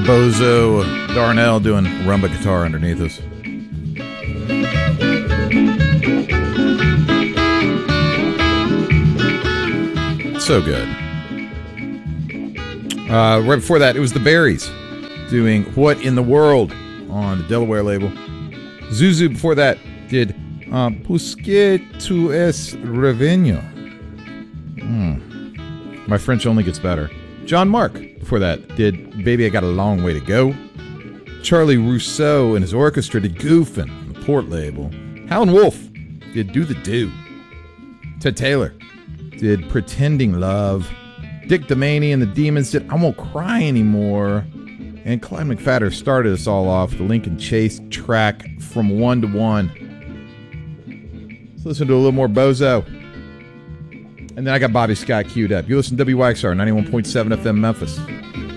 Bozo Darnell doing rumba guitar underneath us. So good. Right before that, it was the Berries doing What in the World on the Delaware label. Zuzu before that did Pusque tu es revenue. My French only gets better. John Mark before that did Baby I Got a Long Way to Go. Charlie Rousseau and his orchestra did Goofin' on the Port label. Howlin' Wolf did Do the Do. Ted Taylor did Pretending Love. Dick Demaney and the Demons did I Won't Cry Anymore. And Clyde McPhatter started us all off with the Lincoln Chase track From One to One. Let's listen to a little more Bozo. And then I got Bobby Scott queued up. You listen to WYXR 91.7 FM Memphis.